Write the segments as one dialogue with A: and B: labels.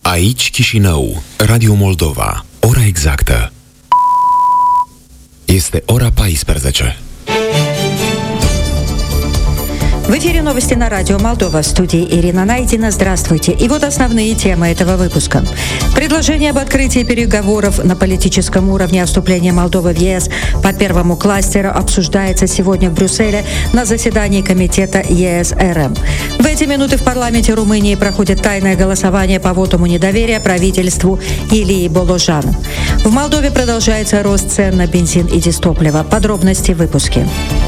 A: Aici Chișinău, Radio Moldova, ora exactă. Este ora 14.
B: В эфире новости на радио Молдова. В студии Ирина Найдина. Здравствуйте. И вот основные темы этого выпуска. Предложение об открытии переговоров на политическом уровне о вступлении Молдовы в ЕС по первому кластеру обсуждается сегодня в Брюсселе на заседании комитета ЕС-РМ. В эти минуты в парламенте Румынии проходит тайное голосование по вотуму недоверия правительству Илии Боложана. В Молдове продолжается рост цен на бензин и дизтопливо. Подробности в выпуске.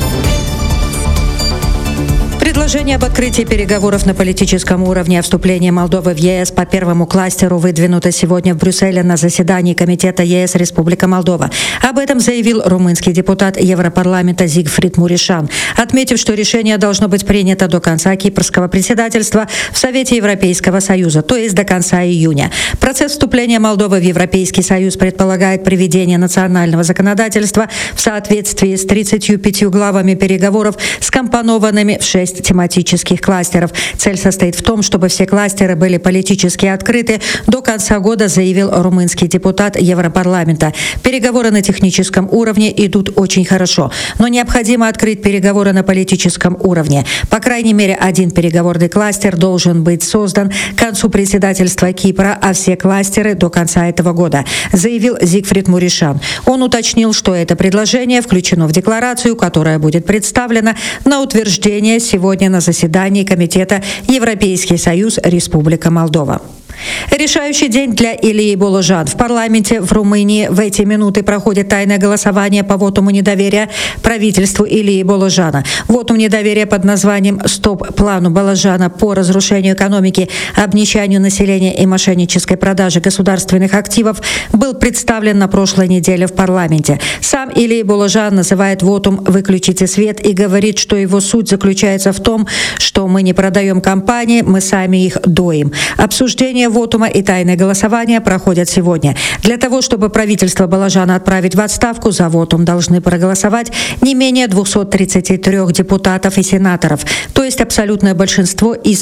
B: Предложение об открытии переговоров на политическом уровне о вступлении Молдовы в ЕС по первому кластеру выдвинуто сегодня в Брюсселе на заседании Комитета ЕС Республика Молдова. Об этом заявил румынский депутат Европарламента Зигфрид Муришан, отметив, что решение должно быть принято до конца кипрского председательства в Совете Европейского Союза, то есть до конца июня. Процесс вступления Молдовы в Европейский Союз предполагает приведение национального законодательства в соответствии с 35 главами переговоров, скомпонованными в 6 тематических кластеров. Цель состоит в том, чтобы все кластеры были политически открыты до конца года, заявил румынский депутат Европарламента. Переговоры на техническом уровне идут очень хорошо, но необходимо открыть переговоры на политическом уровне. По крайней мере, один переговорный кластер должен быть создан к концу председательства Кипра, а все кластеры до конца этого года, заявил Зигфрид Муришан. Он уточнил, что это предложение включено в декларацию, которая будет представлена на утверждение сегодня на заседании Комитета Европейский Союз Республика Молдова. Решающий день для Илии Боложан. В парламенте в Румынии в эти минуты проходит тайное голосование по вотуму недоверия правительству Илии Боложана. Вотум недоверия под названием «Стоп плану Боложана по разрушению экономики, обнищанию населения и мошеннической продаже государственных активов» был представлен на прошлой неделе в парламенте. Сам Илия Боложан называет вотум «выключите свет» и говорит, что его суть заключается в том, что мы не продаем компании, мы сами их доим. Обсуждение вотума и тайное голосование проходят сегодня. Для того, чтобы правительство Боложана отправить в отставку, за вотум должны проголосовать не менее 233 депутатов и сенаторов, то есть абсолютное большинство из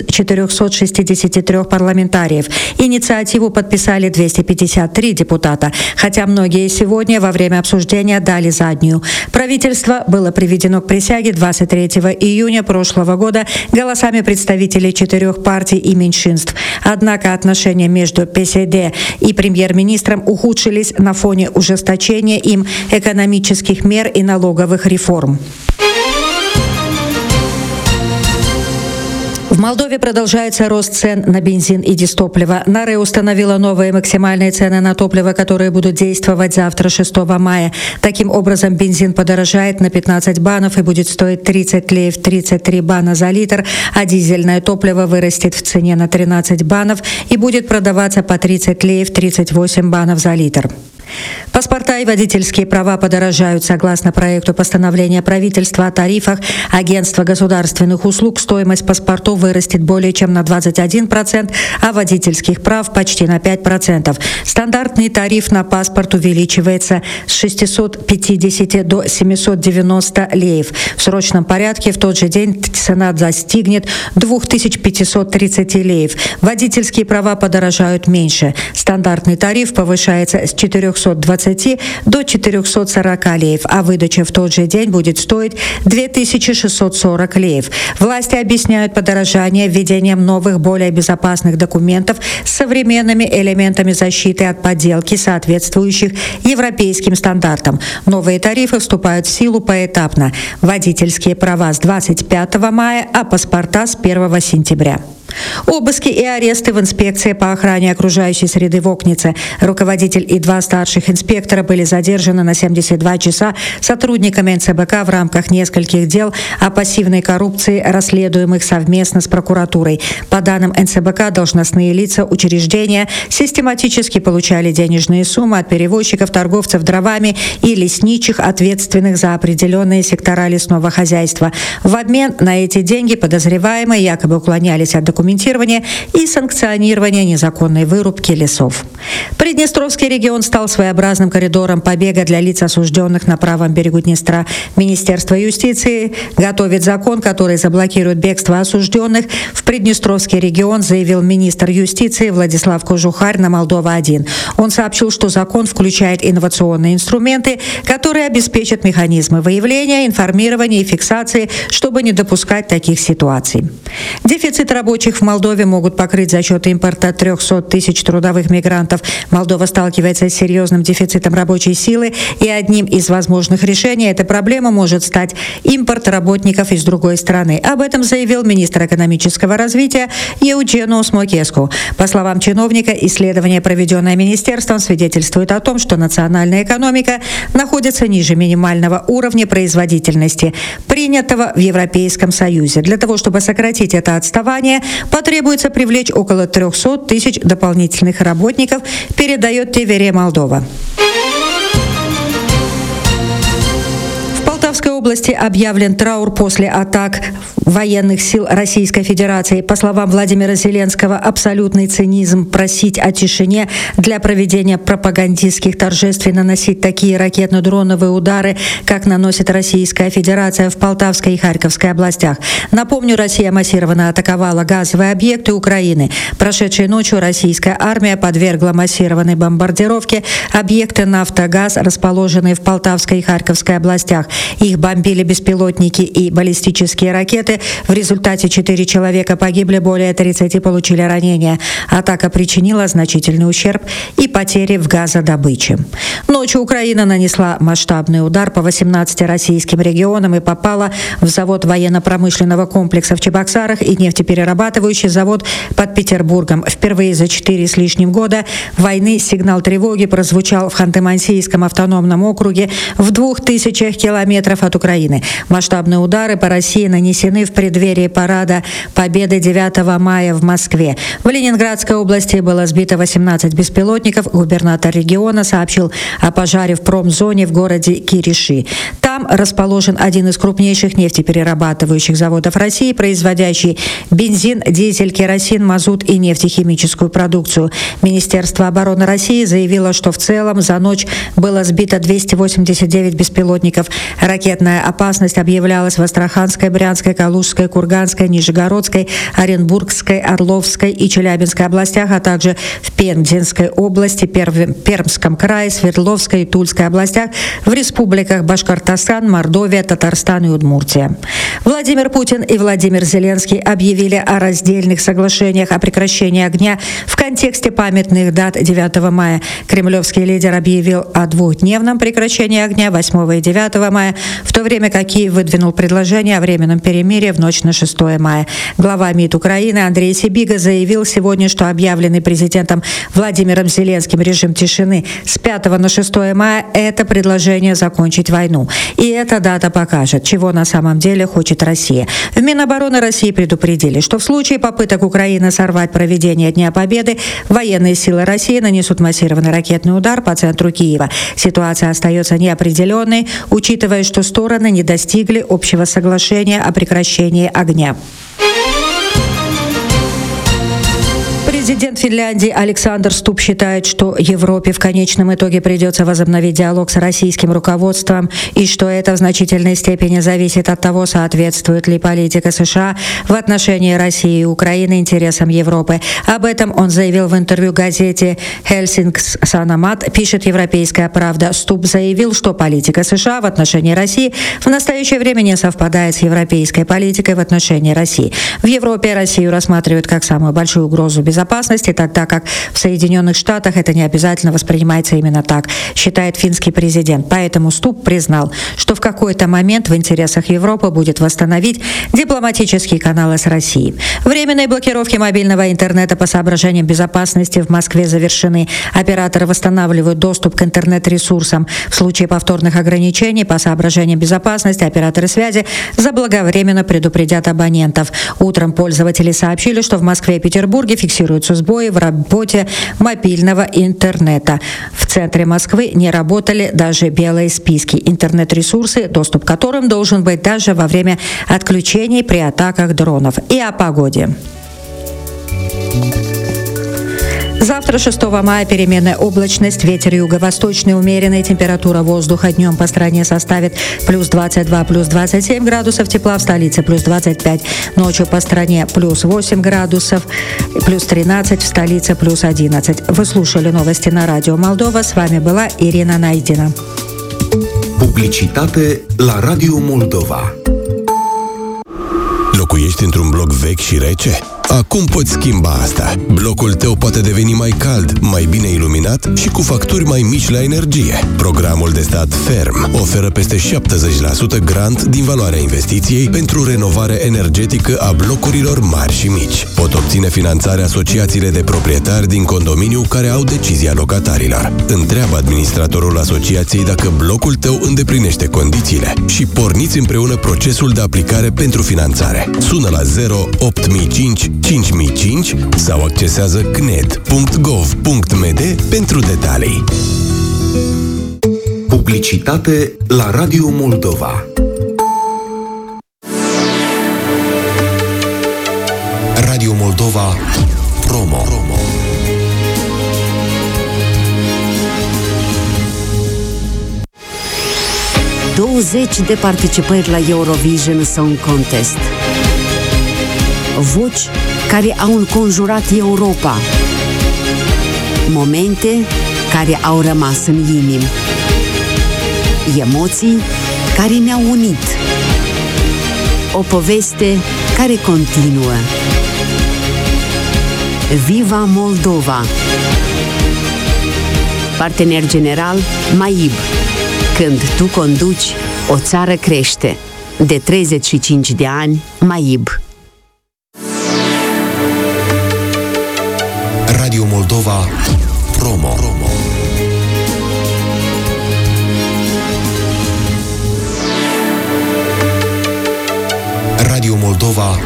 B: 463 парламентариев. Инициативу подписали 253 депутата, хотя многие сегодня во время обсуждения дали заднюю. Правительство было приведено к присяге 23 июня прошлого года голосами представителей 4 партий и меньшинств. Однако отношения между ПСД и премьер-министром ухудшились на фоне ужесточения им экономических мер и налоговых реформ. В Молдове продолжается рост цен на бензин и дизтопливо. НАРЭ установила новые максимальные цены на топливо, которые будут действовать завтра, 6 мая. Таким образом, бензин подорожает на 15 банов и будет стоить 30 леев 33 бана за литр, а дизельное топливо вырастет в цене на 13 банов и будет продаваться по 30 леев 38 банов за литр. Паспорта и водительские права подорожают. Согласно проекту постановления правительства о тарифах агентства государственных услуг, стоимость паспортов вырастет более чем на 21%, а водительских прав почти на 5%. Стандартный тариф на паспорт увеличивается с 650 до 790 леев. В срочном порядке в тот же день цена достигнет 2530 леев. Водительские права подорожают меньше. Стандартный тариф повышается с 420 до 440 леев, а выдача в тот же день будет стоить 2640 леев. Власти объясняют подорожание введением новых, более безопасных документов с современными элементами защиты от подделки, соответствующих европейским стандартам. Новые тарифы вступают в силу поэтапно. Водительские права с 25 мая, а паспорта с 1 сентября. Обыски и аресты в инспекции по охране окружающей среды в Окнице. Руководитель и 2 старших инспектора были задержаны на 72 часа сотрудниками НЦБК в рамках нескольких дел о пассивной коррупции, расследуемых совместно с прокуратурой. По данным НЦБК, должностные лица учреждения систематически получали денежные суммы от перевозчиков, торговцев дровами и лесничих, ответственных за определенные сектора лесного хозяйства. В обмен на эти деньги подозреваемые якобы уклонялись от документов документирования и санкционирования незаконной вырубки лесов. Приднестровский регион стал своеобразным коридором побега для лиц, осужденных на правом берегу Днестра. Министерство юстиции готовит закон, который заблокирует бегство осужденных в Приднестровский регион, заявил министр юстиции Владислав Кожухарь на Молдова-1. Он сообщил, что закон включает инновационные инструменты, которые обеспечат механизмы выявления, информирования и фиксации, чтобы не допускать таких ситуаций. Дефицит рабочих в Молдове могут покрыть за счет импорта 300 тысяч трудовых мигрантов. Молдова сталкивается с серьезным дефицитом рабочей силы, и одним из возможных решений этой проблемы может стать импорт работников из другой страны. Об этом заявил министр экономического развития Еуджену Смокеску. По словам чиновника, исследование, проведенное министерством, свидетельствует о том, что национальная экономика находится ниже минимального уровня производительности, принятого в Европейском Союзе. Для того, чтобы сократить это отставание, потребуется привлечь около 300 тысяч дополнительных работников, передает ТВР Молдова. В Полтавской области объявлен траур после атак военных сил Российской Федерации. По словам Владимира Зеленского, абсолютный цинизм просить о тишине для проведения пропагандистских торжеств и наносить такие ракетно-дроновые удары, как наносит Российская Федерация в Полтавской и Харьковской областях. Напомню, Россия массированно атаковала газовые объекты Украины. Прошедшей ночью российская армия подвергла массированной бомбардировке объекты «Нафтогаз», расположенные в Полтавской и Харьковской областях. Их бомбили беспилотники и баллистические ракеты. В результате 4 человека погибли, более 30 получили ранения. Атака причинила значительный ущерб и потери в газодобыче. Ночью Украина нанесла масштабный удар по 18 российским регионам и попала в завод военно-промышленного комплекса в Чебоксарах и нефтеперерабатывающий завод под Петербургом. Впервые за 4 с лишним года войны сигнал тревоги прозвучал в Ханты-Мансийском автономном округе в 2000 километров от Украины. Масштабные удары по России нанесены в преддверии парада Победы 9 мая в Москве. В Ленинградской области было сбито 18 беспилотников. Губернатор региона сообщил о пожаре в промзоне в городе Кириши. Там расположен один из крупнейших нефтеперерабатывающих заводов России, производящий бензин, дизель, керосин, мазут и нефтехимическую продукцию. Министерство обороны России заявило, что в целом за ночь было сбито 289 беспилотников. Ракетная опасность объявлялась в Астраханской, Брянской, Калужской, Курганской, Нижегородской, Оренбургской, Орловской и Челябинской областях, а также в Пензенской области, Пермском крае, Свердловской и Тульской областях, в республиках Башкортостан, Мордовия, Татарстан и Удмуртия. Владимир Путин и Владимир Зеленский объявили о раздельных соглашениях о прекращении огня в контексте памятных дат 9 мая. Кремлевский лидер объявил о двухдневном прекращении огня 8 и 9 мая, в то время как Киев выдвинул предложение о временном перемирии в ночь на 6 мая. Глава МИД Украины Андрей Сибига заявил сегодня, что объявленный президентом Владимиром Зеленским режим тишины с 5 на 6 мая – это предложение закончить войну. И эта дата покажет, чего на самом деле хочет Россия. В Минобороны России предупредили, что в случае попыток Украины сорвать проведение Дня Победы, военные силы России нанесут массированный ракетный удар по центру Киева. Ситуация остается неопределенной, учитывая, что стороны не достигли общего соглашения о прекращении огня. Президент Финляндии Александр Стуб считает, что Европе в конечном итоге придется возобновить диалог с российским руководством и что это в значительной степени зависит от того, соответствует ли политика США в отношении России и Украины интересам Европы. Об этом он заявил в интервью газете «Хельсингс Санамат», пишет «Европейская правда». Стуб заявил, что политика США в отношении России в настоящее время не совпадает с европейской политикой в отношении России. В Европе Россию рассматривают как самую большую угрозу безопасности, тогда как в Соединенных Штатах это не обязательно воспринимается именно так, считает финский президент. Поэтому Стуб признал, что в какой-то момент в интересах Европы будет восстановить дипломатические каналы с Россией. Временные блокировки мобильного интернета по соображениям безопасности в Москве завершены. Операторы восстанавливают доступ к интернет-ресурсам. В случае повторных ограничений по соображениям безопасности операторы связи заблаговременно предупредят абонентов. Утром пользователи сообщили, что в Москве и Петербурге фиксируются сбои в работе мобильного интернета. В центре Москвы не работали даже белые списки. Интернет-ресурсы, доступ к которым должен быть даже во время отключений при атаках дронов. И о погоде. Завтра, 6 мая, переменная облачность, ветер юго-восточный, умеренная, температура воздуха днем по стране составит плюс 22, плюс 27 градусов тепла, в столице плюс 25, ночью по стране плюс 8 градусов, плюс 13, в столице плюс 11. Вы слушали новости на Радио Молдова, с вами была Ирина Найдина.
A: Publicitate la Radio Moldova.
C: Locuiești într-un bloc vechi și rece? Acum poți schimba asta. Blocul tău poate deveni mai cald, mai bine iluminat și cu facturi mai mici la energie. Programul de stat Ferm oferă peste 70% grant din valoarea investiției pentru renovare energetică a blocurilor mari și mici. Pot obține finanțare asociațiile de proprietari din condominiu care au decizia locatarilor. Întreabă administratorul asociației dacă blocul tău îndeplinește condițiile și porniți împreună procesul de aplicare pentru finanțare. Sună la 08005 5005 sau accesează cned.gov.md pentru detalii.
A: Publicitate la Radio Moldova. Radio Moldova Promo.
D: 20 de participări la Eurovision Song Contest. Voci care au înconjurat Europa. Momente care au rămas în inimi. Emoții care ne-au unit. O poveste care continuă. Viva Moldova! Partener general MAIB. Când tu conduci, o țară crește. De 35 de ani, MAIB.
A: Radio Moldova Promo. Radio Moldova